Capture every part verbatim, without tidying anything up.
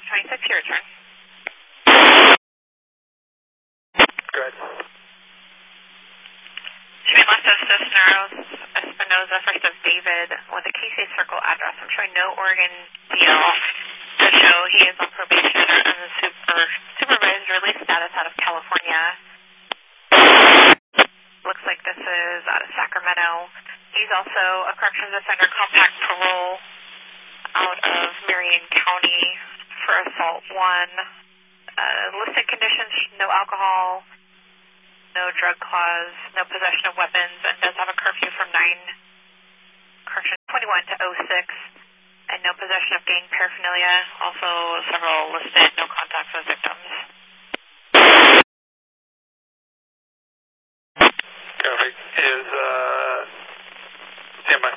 twenty-six, your return. Good. Showing left of Cisneros, Espinoza, first of David, with a K C Circle address. I'm showing no Oregon deal to show he is on probation and the super, supervised release status out of California. Looks like this is out of Sacramento. He's also a corrections offender compact parole out of Marion County for assault one. Uh, listed conditions, no alcohol, no drug clause, no possession of weapons, and does have a curfew from nine, correction, twenty-one to oh six, and no possession of gang paraphernalia. Also several listed, no contacts with victims. Copy. Is, uh, standby.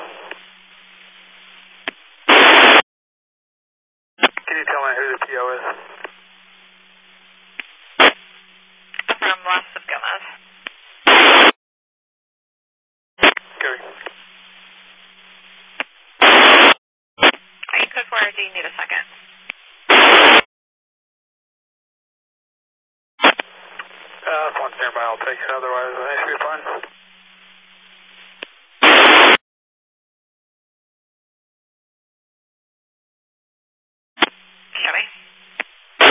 Can you tell me who the P O is? From Las Gomez. Copy. Are you code for, or do you need a second? Uh, if one standby, I'll take it. Otherwise, I should be fine.